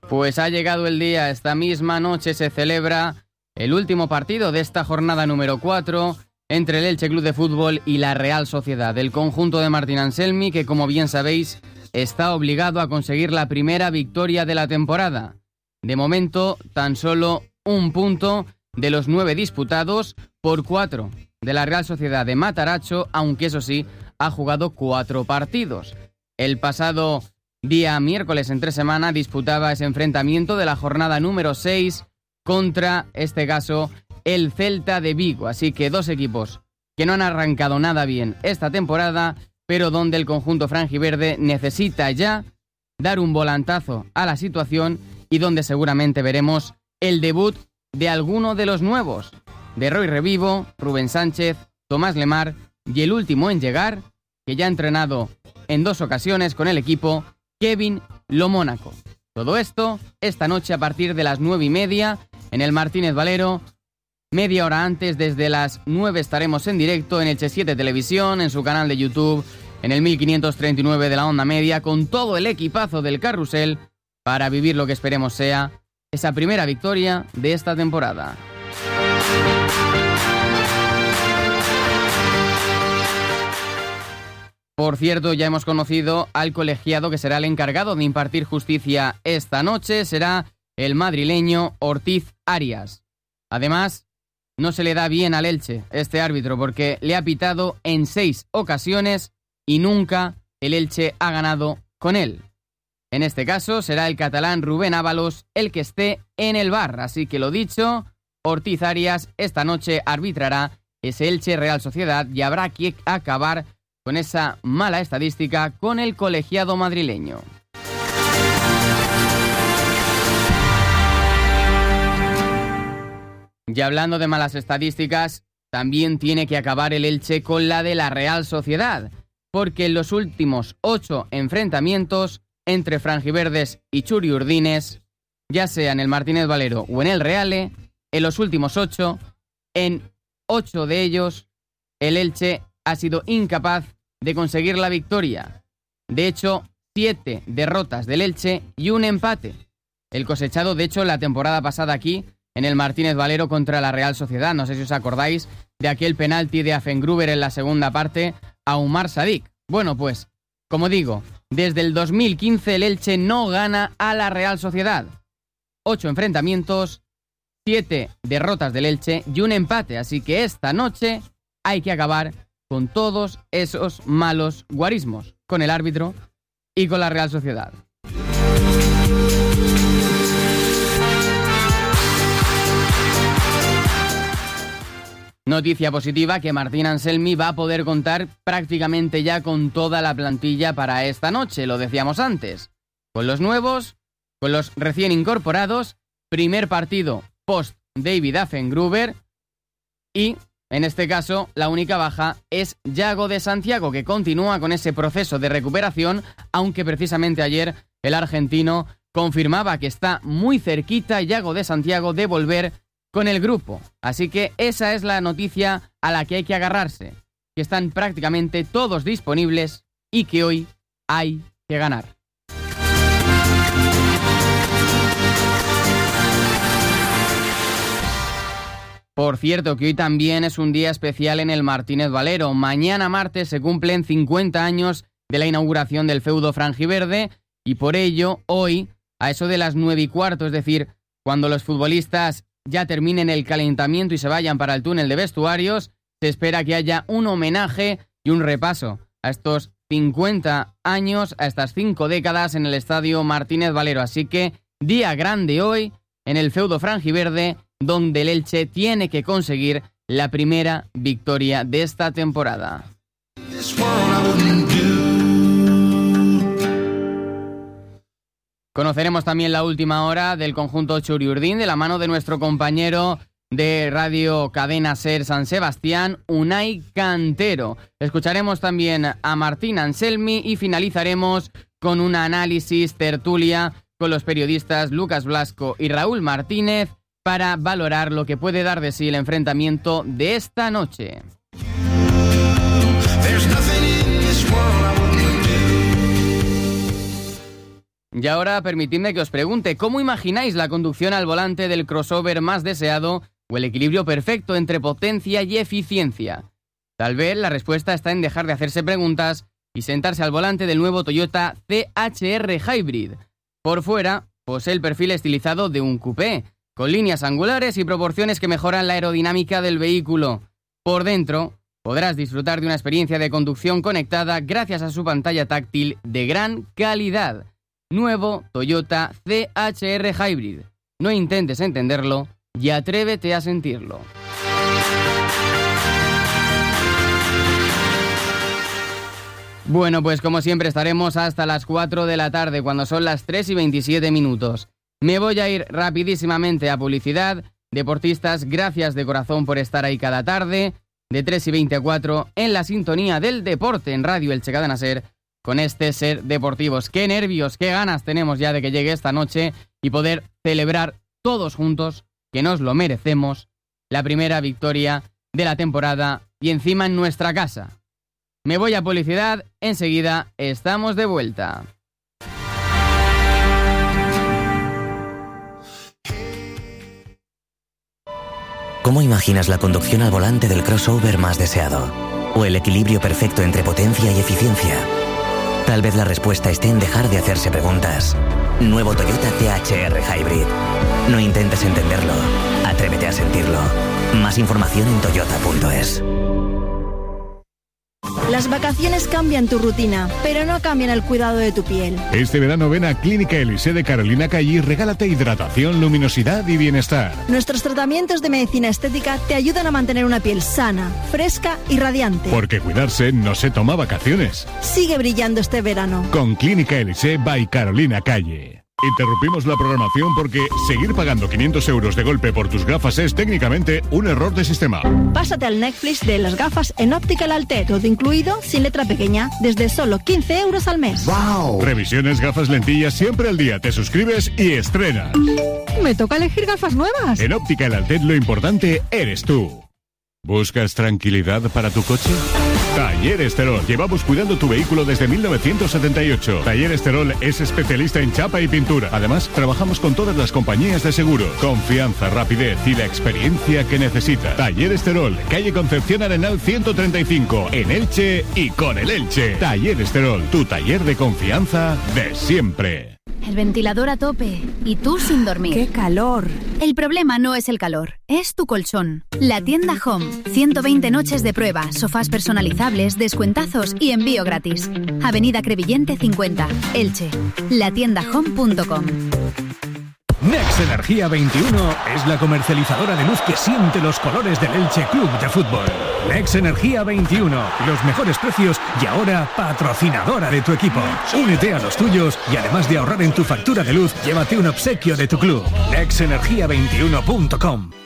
Pues ha llegado el día. Esta misma noche se celebra el último partido de esta jornada número 4 entre el Elche Club de Fútbol y la Real Sociedad. El conjunto de Martín Anselmi, que como bien sabéis, está obligado a conseguir la primera victoria de la temporada. De momento, tan solo un punto de los 9 disputados por 4 de la Real Sociedad de Mataracho, aunque eso sí, ha jugado 4 partidos. El pasado día miércoles entre semana disputaba ese enfrentamiento de la jornada número 6 contra, este caso, el Celta de Vigo. Así que 2 equipos que no han arrancado nada bien esta temporada, pero donde el conjunto franjiverde necesita ya dar un volantazo a la situación y donde seguramente veremos el debut de alguno de los nuevos, de Roy Revivo, Rubén Sánchez, Tomás Lemar y el último en llegar, que ya ha entrenado en 2 ocasiones con el equipo, Kevin Lomónaco. Todo esto esta noche a partir de las 9:30 en el Martínez Valero. Media hora antes, desde las 9 estaremos en directo en Elche 7 Televisión, en su canal de YouTube, en el 1539 de la onda media, con todo el equipazo del carrusel para vivir lo que esperemos sea esa primera victoria de esta temporada. Por cierto, ya hemos conocido al colegiado que será el encargado de impartir justicia esta noche. Será el madrileño Ortiz Arias. Además, no se le da bien al Elche este árbitro porque le ha pitado en 6 ocasiones y nunca el Elche ha ganado con él. En este caso será el catalán Rubén Ábalos el que esté en el VAR. Así que lo dicho, Ortiz Arias esta noche arbitrará ese Elche Real Sociedad y habrá que acabar con esa mala estadística con el colegiado madrileño. Y hablando de malas estadísticas, también tiene que acabar el Elche con la de la Real Sociedad, porque en los últimos 8 enfrentamientos entre franjiverdes y churiurdines, ya sea en el Martínez Valero o en el Reale, en los últimos 8, en 8 de ellos, el Elche ha sido incapaz de conseguir la victoria. De hecho, 7 derrotas del Elche y un empate. El cosechado, de hecho, la temporada pasada aquí, en el Martínez Valero contra la Real Sociedad. No sé si os acordáis de aquel penalti de Afengruber en la segunda parte a Umar Sadik. Bueno, pues, como digo, desde el 2015 el Elche no gana a la Real Sociedad. 8 enfrentamientos, 7 derrotas del Elche y un empate. Así que esta noche hay que acabar con todos esos malos guarismos, con el árbitro y con la Real Sociedad. Noticia positiva que Martín Anselmi va a poder contar prácticamente ya con toda la plantilla para esta noche, lo decíamos antes. Con los nuevos, con los recién incorporados, primer partido post David Afengruber y, en este caso, la única baja es Yago de Santiago, que continúa con ese proceso de recuperación, aunque precisamente ayer el argentino confirmaba que está muy cerquita Yago de Santiago de volver con el grupo. Así que esa es la noticia a la que hay que agarrarse, que están prácticamente todos disponibles y que hoy hay que ganar. Por cierto, que hoy también es un día especial en el Martínez Valero. Mañana martes se cumplen 50 años de la inauguración del feudo franjiverde y por ello hoy, a eso de las 9:15, es decir, cuando los futbolistas ya terminen el calentamiento y se vayan para el túnel de vestuarios, se espera que haya un homenaje y un repaso a estos 50 años, a estas 5 décadas en el estadio Martínez Valero. Así que día grande hoy en el feudo franjiverde, donde el Elche tiene que conseguir la primera victoria de esta temporada. Conoceremos también la última hora del conjunto churiurdín de la mano de nuestro compañero de Radio Cadena Ser San Sebastián, Unai Cantero. Escucharemos también a Martín Anselmi y finalizaremos con un análisis tertulia con los periodistas Lucas Blasco y Raúl Martínez para valorar lo que puede dar de sí el enfrentamiento de esta noche. Y ahora permitidme que os pregunte, ¿cómo imagináis la conducción al volante del crossover más deseado o el equilibrio perfecto entre potencia y eficiencia? Tal vez la respuesta está en dejar de hacerse preguntas y sentarse al volante del nuevo Toyota CHR Hybrid. Por fuera, posee el perfil estilizado de un coupé, con líneas angulares y proporciones que mejoran la aerodinámica del vehículo. Por dentro, podrás disfrutar de una experiencia de conducción conectada gracias a su pantalla táctil de gran calidad. Nuevo Toyota CHR Hybrid. No intentes entenderlo y atrévete a sentirlo. Bueno, pues como siempre estaremos hasta las 4 de la tarde, cuando son las 3:27. Me voy a ir rapidísimamente a publicidad. Deportistas, gracias de corazón por estar ahí cada tarde, de 3:20 a 4, en la sintonía del deporte en Radio Elche Cadena Ser, con este Ser Deportivos. Qué nervios, qué ganas tenemos ya de que llegue esta noche y poder celebrar todos juntos, que nos lo merecemos, la primera victoria de la temporada y encima en nuestra casa. Me voy a publicidad, enseguida estamos de vuelta. ¿Cómo imaginas la conducción al volante del crossover más deseado? ¿O el equilibrio perfecto entre potencia y eficiencia? Tal vez la respuesta esté en dejar de hacerse preguntas. Nuevo Toyota CHR Hybrid. No intentes entenderlo, atrévete a sentirlo. Más información en toyota.es. Las vacaciones cambian tu rutina, pero no cambian el cuidado de tu piel. Este verano ven a Clínica Elise de Carolina Calle y regálate hidratación, luminosidad y bienestar. Nuestros tratamientos de medicina estética te ayudan a mantener una piel sana, fresca y radiante. Porque cuidarse no se toma vacaciones. Sigue brillando este verano. Con Clínica Elise by Carolina Calle. Interrumpimos la programación porque seguir pagando 500 euros de golpe por tus gafas es técnicamente un error de sistema. Pásate al Netflix de las gafas en Optical Alté, todo incluido, sin letra pequeña, desde solo 15 euros al mes. ¡Wow! Revisiones, gafas, lentillas, siempre al día. Te suscribes y estrenas. Me toca elegir gafas nuevas. En Optical Alté lo importante eres tú. ¿Buscas tranquilidad para tu coche? Taller Esterol. Llevamos cuidando tu vehículo desde 1978. Taller Esterol es especialista en chapa y pintura. Además, trabajamos con todas las compañías de seguros. Confianza, rapidez y la experiencia que necesitas. Taller Esterol, calle Concepción Arenal 135, en Elche y con el Elche. Taller Esterol, tu taller de confianza de siempre. El ventilador a tope y tú sin dormir. ¡Qué calor! El problema no es el calor, es tu colchón. La tienda Home. 120 noches de prueba, sofás personalizables, descuentazos y envío gratis. Avenida Crevillente 50, Elche. Latiendahome.com. Nex Energía 21 es la comercializadora de luz que siente los colores del Elche Club de Fútbol. Nex Energía 21, los mejores precios y ahora patrocinadora de tu equipo. Únete a los tuyos y además de ahorrar en tu factura de luz, llévate un obsequio de tu club. nexenergia21.com.